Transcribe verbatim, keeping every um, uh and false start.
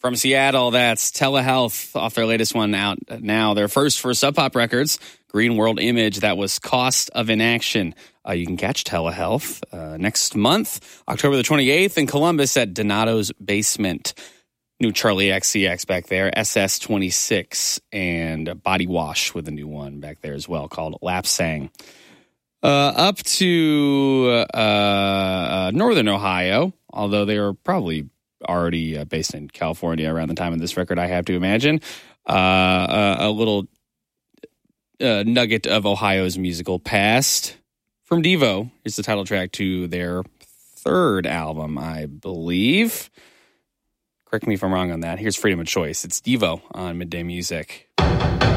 From Seattle, that's Telehealth off their latest one out now. Their first for Sub Pop Records, Green World Image. That was Cost of Inaction. Uh, you can catch Telehealth uh, next month, October the twenty-eighth, in Columbus at Donato's Basement. New Charlie X C X back there, S S twenty-six, and Body Wash with a new one back there as well called Lapsang. Uh, up to uh, uh, Northern Ohio, although they are probably already uh, based in California around the time of this record, I have to imagine. Uh, uh, a little uh, nugget of Ohio's musical past from Devo is the title track to their third album, I believe. Correct me if I'm wrong on that. Here's Freedom of Choice. It's Devo on Midday Music.